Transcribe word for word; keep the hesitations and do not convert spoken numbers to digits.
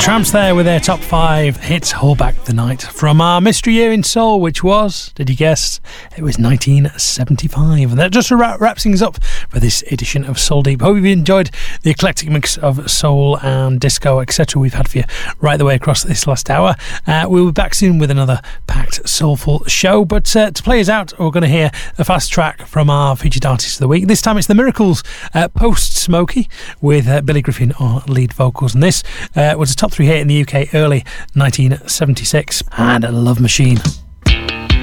Tramps there with their top five hits, Hold Back the Night, from our mystery year in soul, which was, did you guess, it was nineteen seventy-five. And that just wraps things up for this edition of Soul Deep. Hope you've enjoyed the eclectic mix of soul and disco, et cetera we've had for you right the way across this last hour. Uh, we'll be back soon with another packed, soulful show. But uh, to play us out, we're going to hear a fast track from our featured artist of the week. This time it's The Miracles, uh, Post Smokey, with uh, Billy Griffin on lead vocals. And this uh, was a top three hit in the U K early nineteen seventy-six, and a Love Machine.